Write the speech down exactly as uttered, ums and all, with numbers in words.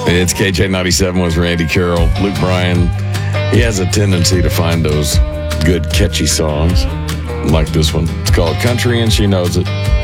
It's K J ninety-seven with Randy Carroll. Luke Bryan, he has a tendency to find those good, catchy songs like this one. It's called Country and She Knows It.